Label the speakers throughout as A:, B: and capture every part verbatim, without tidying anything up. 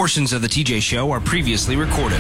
A: Portions of the T J Show are previously recorded.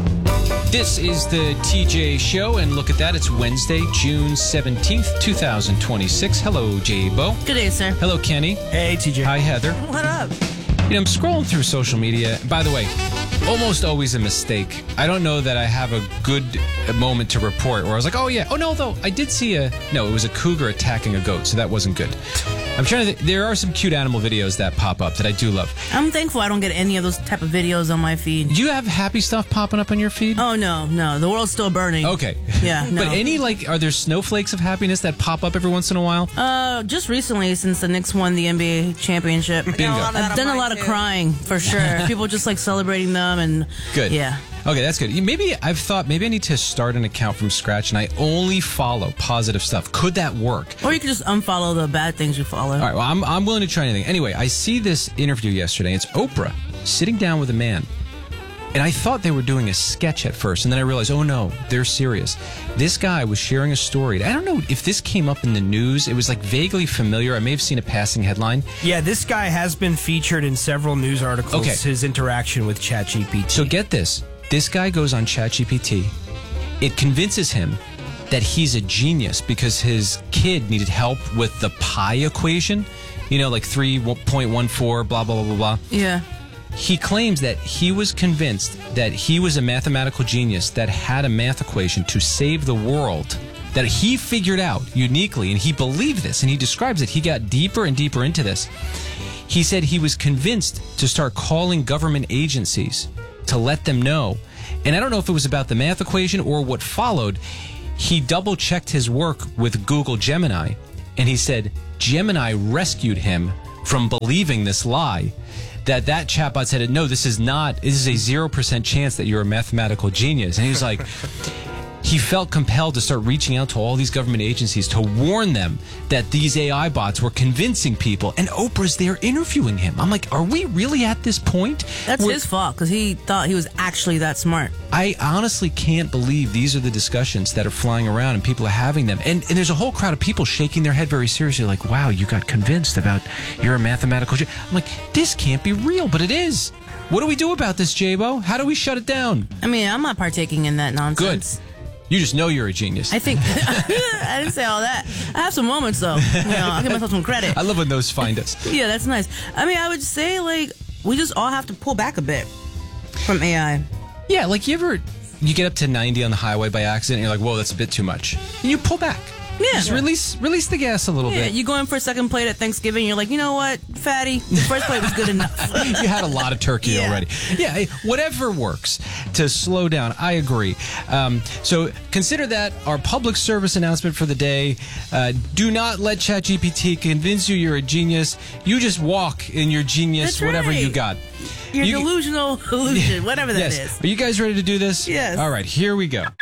B: This is the T J Show, and look at that. It's Wednesday, June seventeenth, two thousand twenty-six. Hello, J-Bo.
C: Good day, sir.
B: Hello, Kenny.
D: Hey, T J.
B: Hi, Heather.
C: What up?
B: You know, I'm scrolling through social media. By the way, almost always a mistake. I don't know that I have a good moment to report where I was like, oh, yeah. Oh, no, though. I did see a... No, it was a cougar attacking a goat, so that wasn't good. I'm trying to... Th- there are some cute animal videos that pop up that I do love.
C: I'm thankful I don't get any of those type of videos on my feed.
B: Do you have happy stuff popping up on your feed?
C: Oh, no, no. The world's still burning.
B: Okay.
C: Yeah, no.
B: But any, like, are there snowflakes of happiness that pop up every once in a while?
C: Uh, just recently, since the Knicks won the N B A championship.
B: Bingo.
C: I've done a lot of crying, for sure. People just, like, celebrating them and...
B: Good.
C: Yeah.
B: Okay, that's good. Maybe I've thought maybe I need to start an account from scratch and I only follow positive stuff. Could that work?
C: Or you could just unfollow the bad things you follow.
B: All right, well, I'm, I'm willing to try anything. Anyway, I see this interview yesterday. It's Oprah sitting down with a man. And I thought they were doing a sketch at first. And then I realized, oh, no, they're serious. This guy was sharing a story. I don't know if this came up in the news. It was like vaguely familiar. I may have seen a passing headline.
D: Yeah, this guy has been featured in several news articles,
B: Okay.
D: his interaction with ChatGPT.
B: So get this. This guy goes on ChatGPT. It convinces him that he's a genius because his kid needed help with the pi equation. You know, like three point one four, blah, blah, blah, blah, blah.
C: Yeah.
B: He claims that he was convinced that he was a mathematical genius that had a math equation to save the world that he figured out uniquely, and he believed this, and he describes it. He got deeper and deeper into this. He said he was convinced to start calling government agencies to let them know. And I don't know if it was about the math equation or what followed. He double-checked his work with Google Gemini, and he said Gemini rescued him from believing this lie. That that chatbot said, no, this is not, this is a zero percent chance that you're a mathematical genius. And he was like, he felt compelled to start reaching out to all these government agencies to warn them that these A I bots were convincing people. And Oprah's there interviewing him. I'm like, are we really at this point?
C: That's
B: where-
C: his fault, because he thought he was actually that smart.
B: I honestly can't believe these are the discussions that are flying around and people are having them. And, and there's a whole crowd of people shaking their head very seriously like, wow, you got convinced about you're a mathematical genius. I'm like, this can't be real, but it is. What do we do about this, J-Bo? How do we shut it down?
C: I mean, I'm not partaking in that nonsense.
B: Good. You just know you're a genius.
C: I think I didn't say all that. I have some moments though. You know, I'll give myself some credit.
B: I love when those find us.
C: Yeah, that's nice. I mean, I would say like we just all have to pull back a bit from A I.
B: Yeah, like you ever you get up to ninety on the highway by accident and you're like, whoa, that's a bit too much. And you pull back.
C: Yeah.
B: Just release release the gas a little
C: Yeah,
B: bit.
C: you go in for a second plate at Thanksgiving, you're like, you know what, fatty, the first plate was good enough.
B: You had a lot of turkey
C: Yeah.
B: already. Yeah, whatever works to slow down. I agree. Um, so consider that our public service announcement for the day. Uh, do not let ChatGPT convince you you're a genius. You just walk in your genius,
C: That's
B: whatever
C: right.
B: you got.
C: Your
B: You-
C: delusional illusion, whatever that
B: yes.
C: is.
B: Are you guys ready to do this?
C: Yes.
B: All right, here we go.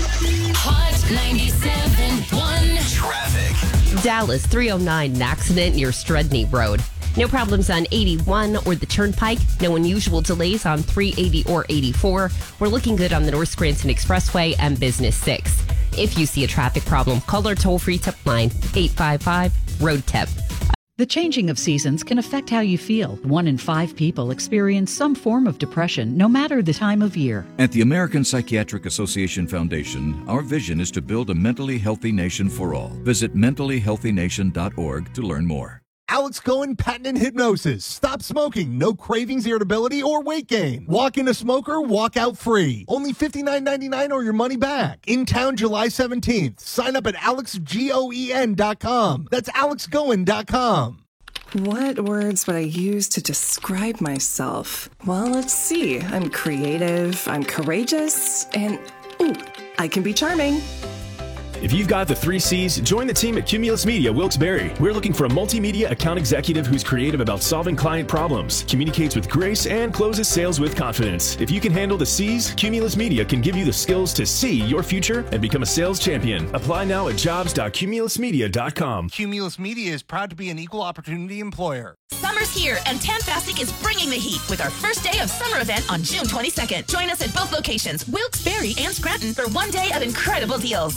E: Hot ninety-seven point one.
A: Traffic.
F: Dallas, three oh nine, an accident near Stredney Road. No problems on eighty-one or the Turnpike. No unusual delays on three eighty or eighty-four. We're looking good on the North Scranton Expressway and Business six. If you see a traffic problem, call our toll-free tip line, eight five five, road tip.
G: The changing of seasons can affect how you feel. One in five people experience some form of depression, no matter the time of year.
H: At the American Psychiatric Association Foundation, our vision is to build a mentally healthy nation for all. Visit mentally healthy nation dot org to learn more.
I: Alex Cohen Patent and Hypnosis. Stop smoking. No cravings, irritability, or weight gain. Walk in a smoker, walk out free. Only fifty-nine ninety-nine or your money back. In town July seventeenth. Sign up at alex goen dot com. That's alex goen dot com.
J: What words would I use to describe myself? Well, let's see. I'm creative, I'm courageous, and ooh, I can be charming.
K: If you've got the three C's, join the team at Cumulus Media Wilkes-Barre. We're looking for a multimedia account executive who's creative about solving client problems, communicates with grace, and closes sales with confidence. If you can handle the C's, Cumulus Media can give you the skills to see your future and become a sales champion. Apply now at jobs dot cumulus media dot com.
I: Cumulus Media is proud to be an equal opportunity employer.
E: Summer's here, and Tantastic is bringing the heat with our first day of summer event on June twenty-second. Join us at both locations, Wilkes-Barre and Scranton, for one day of incredible deals. Buy one,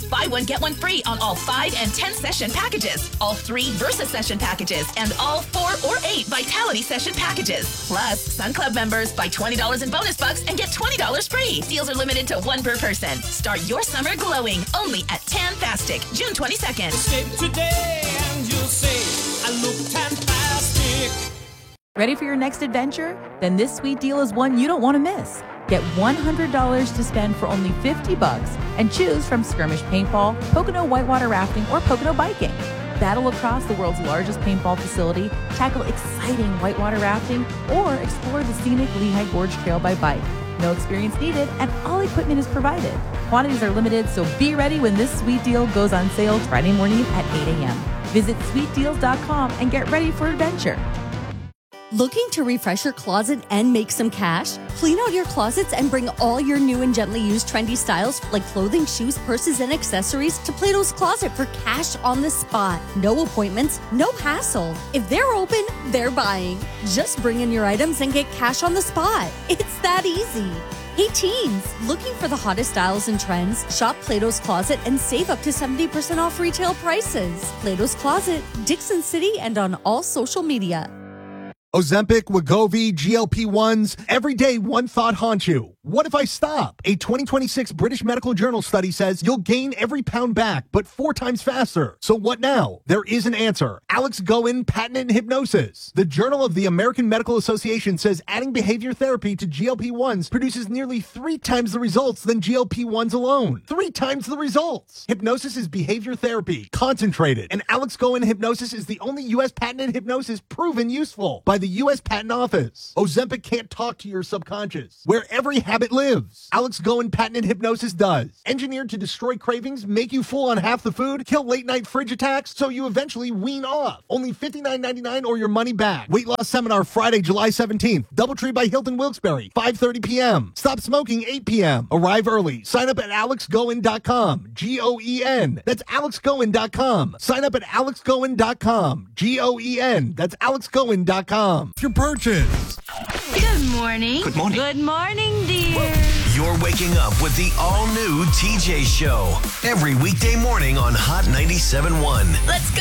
E: get one free on all five and ten session packages, all three Versa session packages, and all four or eight Vitality session packages. Plus, Sun Club members buy twenty dollars in bonus bucks and get twenty dollars free. Deals are limited to one per person. Start your summer glowing only at Tantastic, June twenty-second.
L: Sip today and you'll say, I look fantastic.
M: Ready for your next adventure? Then this sweet deal is one you don't want to miss. Get one hundred dollars to spend for only fifty bucks and choose from skirmish paintball, Pocono whitewater rafting, or Pocono biking. Battle across the world's largest paintball facility, tackle exciting whitewater rafting, or explore the scenic Lehigh Gorge Trail by bike. No experience needed, and all equipment is provided. Quantities are limited, so be ready when this sweet deal goes on sale Friday morning at eight a.m. Visit sweet deals dot com and get ready for adventure.
N: Looking to refresh your closet and make some cash? Clean out your closets and bring all your new and gently used trendy styles like clothing, shoes, purses, and accessories to Plato's Closet for cash on the spot. No appointments, no hassle. If they're open, they're buying. Just bring in your items and get cash on the spot. It's that easy. Hey teens, looking for the hottest styles and trends? Shop Plato's Closet and save up to seventy percent off retail prices. Plato's Closet, Dixon City, and on all social media.
I: Ozempic, Wegovy, G L P ones. Every day, one thought haunts you. What if I stop? A twenty twenty-six British Medical Journal study says you'll gain every pound back, but four times faster. So what now? There is an answer. Alex Goen, patented hypnosis. The Journal of the American Medical Association says adding behavior therapy to G L P ones produces nearly three times the results than G L P ones alone. Three times the results. Hypnosis is behavior therapy, concentrated. And Alex Goen hypnosis is the only U S patented hypnosis proven useful by the U S Patent Office. Ozempic can't talk to your subconscious, where every habit lives. Alex Goen patented hypnosis does. Engineered to destroy cravings, make you full on half the food, kill late night fridge attacks, so you eventually wean off. Only fifty-nine ninety-nine or your money back. Weight loss seminar Friday, July seventeenth. Doubletree by Hilton Wilkes-Barre, five thirty p.m. Stop smoking, eight p.m. Arrive early. Sign up at alex goen dot com. G O E N. That's alex goen dot com. Sign up at alex goen dot com. G O E N. That's alex goen dot com.
O: Your purchase.
P: Good morning.
A: Good morning.
P: Good morning, dear.
A: You're waking up with the all-new T J Show. Every weekday morning on Hot ninety-seven point one.
E: Let's go.